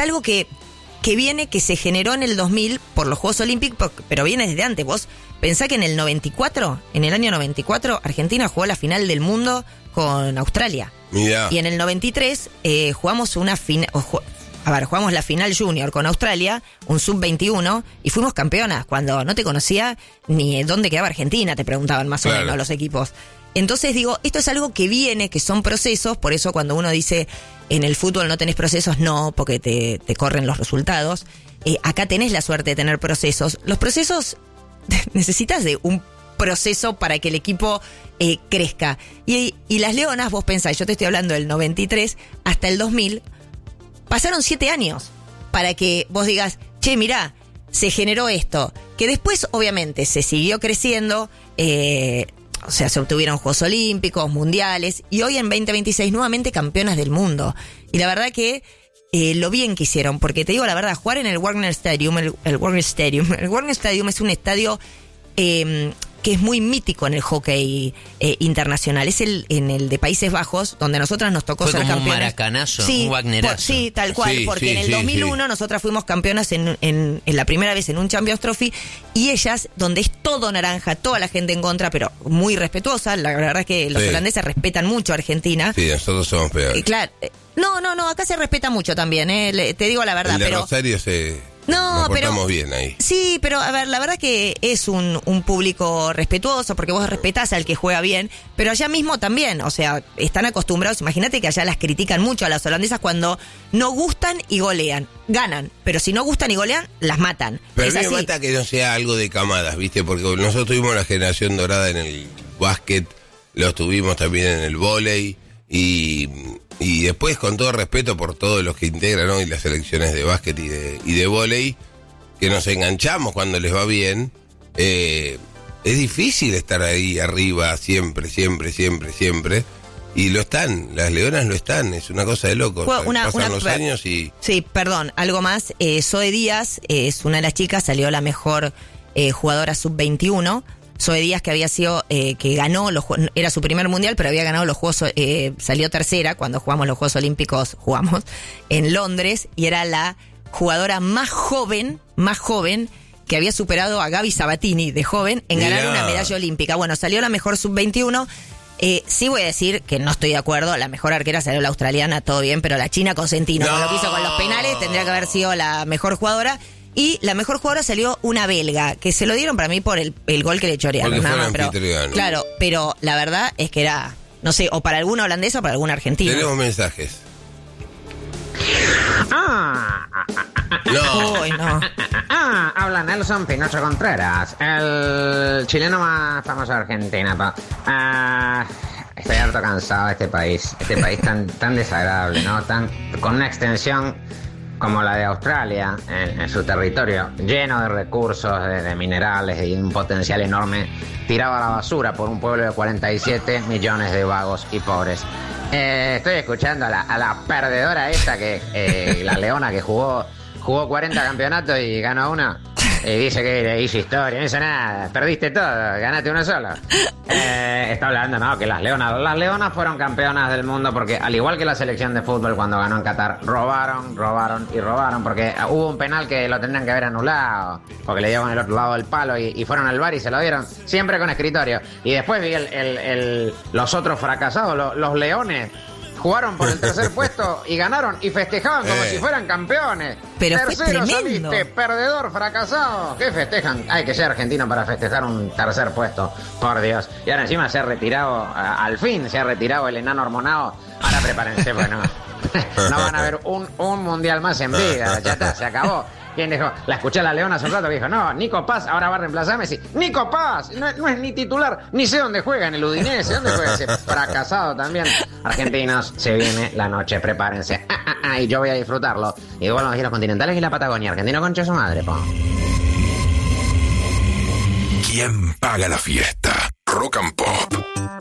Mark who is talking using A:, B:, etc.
A: algo que viene, que se generó en el 2000 por los Juegos Olímpicos, pero viene desde antes. Vos pensá que en el año 94, Argentina jugó la final del mundo con Australia.
B: Mirá.
A: Y en el 93 jugamos la final junior con Australia, un sub-21, y fuimos campeonas cuando no te conocía ni dónde quedaba Argentina, te preguntaban más o menos los equipos. Entonces digo, esto es algo que viene, que son procesos, por eso cuando uno dice en el fútbol no tenés procesos, no, porque te corren los resultados. Acá tenés la suerte de tener procesos. Los procesos necesitas de un proceso para que el equipo crezca. Y las Leonas, vos pensáis, yo te estoy hablando del 93 hasta el 2000, pasaron 7 años para que vos digas, che, mirá, se generó esto. Que después, obviamente, se siguió creciendo, o sea, se obtuvieron Juegos Olímpicos, Mundiales, y hoy en 2026 nuevamente campeonas del mundo. Y la verdad que lo bien que hicieron, porque te digo la verdad, jugar en el Wagner Stadium, el Wagner Stadium es un estadio que es muy mítico en el hockey internacional. Es en el de Países Bajos, donde nosotras nos tocó ser campeonas.
C: Fue como un maracanazo,
A: sí,
C: un wagnerazo.
A: Sí, tal cual, porque en el 2001 nosotras fuimos campeonas en la primera vez en un Champions Trophy, y ellas, donde es todo naranja, toda la gente en contra, pero muy respetuosa. La verdad es que los holandeses respetan mucho a Argentina.
B: Sí, nosotros somos peores.
A: Claro. No, acá se respeta mucho también, te digo la verdad.
B: El de
A: pero
B: Rosario nos portamos bien ahí.
A: Sí, pero a ver, la verdad que es un público respetuoso, porque vos respetás al que juega bien, pero allá mismo también, o sea, están acostumbrados. Imagínate que allá las critican mucho a las holandesas cuando no gustan y golean. Ganan, pero si no gustan y golean, las matan.
B: Pero a mí me mata que no sea algo de camadas, ¿viste? Porque nosotros tuvimos la generación dorada en el básquet, los tuvimos también en el vóley, y después, con todo respeto por todos los que integran hoy las selecciones de básquet y de vóley, que nos enganchamos cuando les va bien, es difícil estar ahí arriba siempre, y lo están, las Leonas lo están, es una cosa de locos. Pasan los años y... Sí,
A: perdón, algo más, Zoe Díaz es una de las chicas, salió la mejor jugadora sub-21, Zoe Díaz, que había sido, que ganó, era su primer mundial, pero había ganado los Juegos, salió tercera cuando jugamos los Juegos Olímpicos, en Londres, y era la jugadora más joven que había superado a Gaby Sabatini de joven en ganar una medalla olímpica. Bueno, salió la mejor sub-21. Sí voy a decir que no estoy de acuerdo, la mejor arquera salió la australiana, todo bien, pero la china Cosentino, con lo que hizo con los penales, tendría que haber sido la mejor jugadora. Y la mejor jugadora salió una belga, que se lo dieron para mí por el gol que le chorearon. Claro, pero la verdad es que era, no sé, o para alguna holandesa o para alguna argentina.
B: Tenemos mensajes.
A: No.
D: Habla Nelson Pinocho Contreras, el chileno más famoso de Argentina. Estoy harto cansado de este país tan desagradable, ¿no? Con una extensión como la de Australia, en su territorio, lleno de recursos, de minerales y un potencial enorme, tirado a la basura por un pueblo de 47 millones de vagos y pobres. Estoy escuchando a la perdedora esta, que la Leona, que jugó 40 campeonatos y ganó uno. Y dice que hizo historia, no hizo nada, perdiste todo, ganaste uno solo. Está hablando, ¿no? Que las Leonas fueron campeonas del mundo porque, al igual que la selección de fútbol cuando ganó en Qatar, robaron, porque hubo un penal que lo tendrían que haber anulado, porque le dio con el otro lado del palo y fueron al VAR y se lo dieron, siempre con escritorio. Y después vi los otros fracasados, los Leones. Jugaron por el tercer puesto y ganaron y festejaban como si fueran campeones.
A: Pero
D: tercero
A: fue tremendo.
D: Saliste, perdedor, fracasado. ¿Qué festejan? Hay que ser argentino para festejar un tercer puesto, por Dios. Y ahora encima se ha retirado, al fin se ha retirado el enano hormonado. Ahora prepárense, bueno. No van a ver un mundial más en vida. Ya está, se acabó. ¿Quién dijo? La escuché a la Leona hace un rato que dijo, no, Nico Paz ahora va a reemplazar a Messi. ¡Nico Paz! No es ni titular, ni sé dónde juega, en el Udinese. ¿Dónde juega ese fracasado también? Argentinos, se viene la noche, prepárense. Y yo voy a disfrutarlo. Y igual los giros continentales y la Patagonia. Argentino concha su madre, po.
E: ¿Quién paga la fiesta? Rock and Pop.